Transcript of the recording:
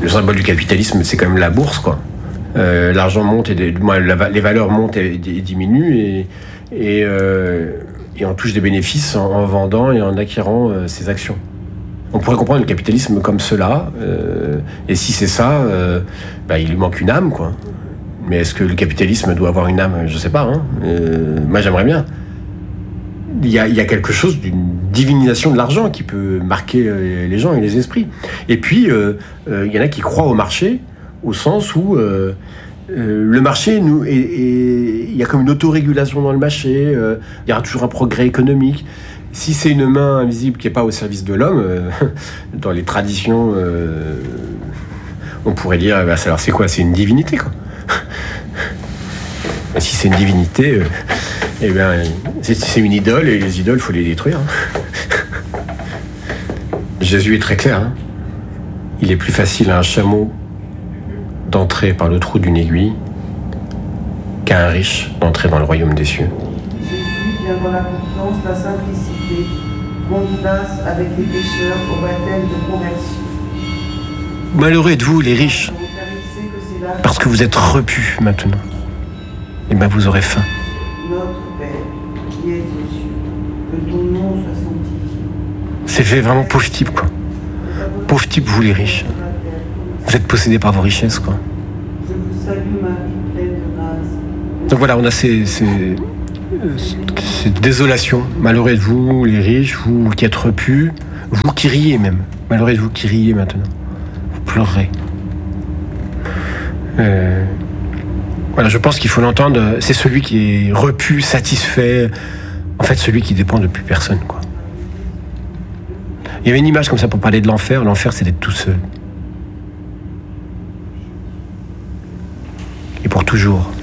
Le symbole du capitalisme, c'est quand même la bourse, quoi. L'argent monte et les valeurs montent et diminuent et on touche des bénéfices en vendant et en acquérant ces actions. On pourrait comprendre le capitalisme comme cela, et si c'est ça, il lui manque une âme, quoi. Mais est-ce que le capitalisme doit avoir une âme ? Je sais pas. Moi, j'aimerais bien. Il y a quelque chose d'une divinisation de l'argent qui peut marquer les gens et les esprits. Et puis, il y en a qui croient au marché, au sens où le marché, il y a comme une autorégulation dans le marché, il y aura toujours un progrès économique. Si c'est une main invisible qui n'est pas au service de l'homme, dans les traditions, on pourrait dire, alors c'est quoi ? C'est une divinité, quoi. Si c'est une divinité, c'est une idole, et les idoles, il faut les détruire. Jésus est très clair. Il est plus facile à un chameau d'entrer par le trou d'une aiguille qu'à un riche d'entrer dans le royaume des cieux. Jésus vient dans la confiance, la simplicité, contumace avec les pécheurs au baptême de conversion. Malheureux êtes-vous, les riches, parce que vous êtes repus maintenant. Et vous aurez faim. Notre Père, qui es aux cieux, que ton nom soit sanctifié. C'est fait vraiment pauvre type, quoi. Pauvre type, vous les riches. Vous êtes possédés par vos richesses, quoi. Je vous salue Marie, pleine de grâce. Donc voilà, on a ces désolations. Malheureux êtes-vous, les riches, vous qui êtes repus, vous qui riez même. Malheureux êtes-vous qui riez maintenant. Vous pleurerez. Voilà, je pense qu'il faut l'entendre. C'est celui qui est repu, satisfait. En fait, celui qui dépend de plus personne, quoi. Il y avait une image comme ça pour parler de l'enfer. L'enfer, c'est d'être tout seul. Et pour toujours.